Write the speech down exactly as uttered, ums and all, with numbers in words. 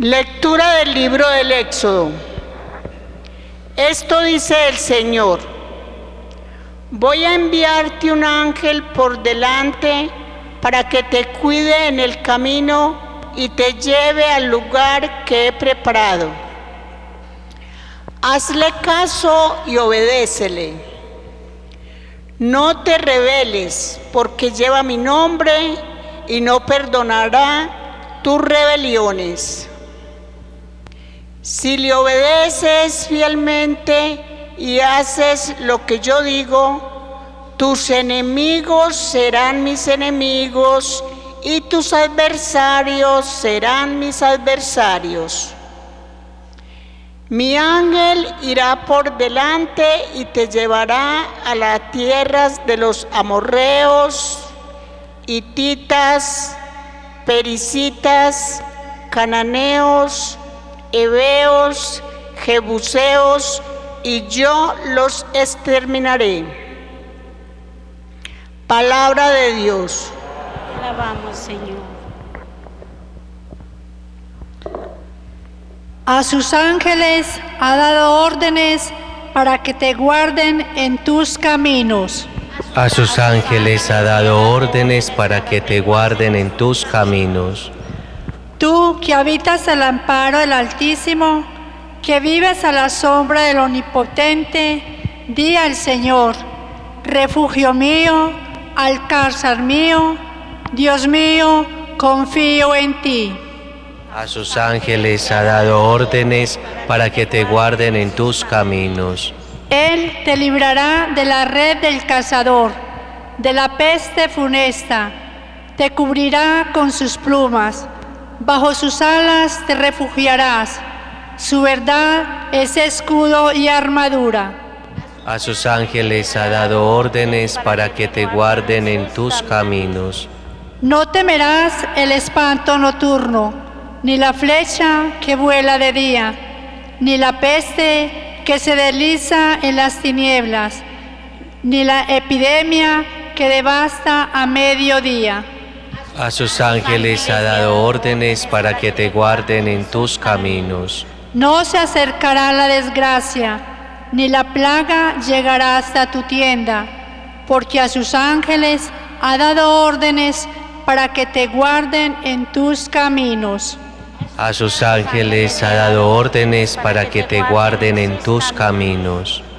Lectura del libro del Éxodo. Esto dice el Señor: voy a enviarte un ángel por delante para que te cuide en el camino y te lleve al lugar que he preparado. Hazle caso y obedécele. No te rebeles, porque lleva mi nombre y no perdonará tus rebeliones. Si le obedeces fielmente y haces lo que yo digo, tus enemigos serán mis enemigos y tus adversarios serán mis adversarios. Mi ángel irá por delante y te llevará a las tierras de los amorreos, hititas, pericitas, cananeos, heveos, jebuseos, y yo los exterminaré. Palabra de Dios. Alabamos, Señor. A sus ángeles ha dado órdenes para que te guarden en tus caminos. A sus ángeles ha dado órdenes para que te guarden en tus caminos. Tú que habitas al amparo del Altísimo, que vives a la sombra del Omnipotente, di al Señor: refugio mío, alcázar mío, Dios mío, confío en ti. A sus ángeles ha dado órdenes para que te guarden en tus caminos. Él te librará de la red del cazador, de la peste funesta. Te cubrirá con sus plumas, bajo sus alas te refugiarás. Su verdad es escudo y armadura. A sus ángeles ha dado órdenes para que te guarden en tus caminos. No temerás el espanto nocturno, ni la flecha que vuela de día, ni la peste que se desliza en las tinieblas, ni la epidemia que devasta a mediodía. A sus ángeles ha dado órdenes para que te guarden en tus caminos. No se acercará la desgracia, ni la plaga llegará hasta tu tienda, porque a sus ángeles ha dado órdenes para que te guarden en tus caminos. A sus ángeles ha dado órdenes para que te guarden en tus caminos.